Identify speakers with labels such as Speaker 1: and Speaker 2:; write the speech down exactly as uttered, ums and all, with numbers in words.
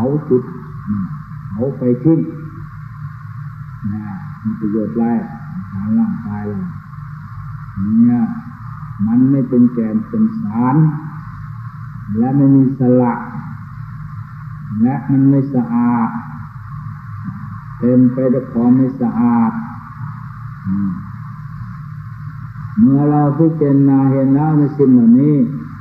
Speaker 1: าจุดเผาไปทิ้งนะมีประโยชน์ไรทางร่างกายเราเนี่ยมันไม่เป็นแก่นเป็นสารและไม่มีสละและมันไม่สะอาดเต็มไปด้วยความไม่สะอาดเมื่อเราพิจารณาเห็นแล้วในสิ่งเหล่านี้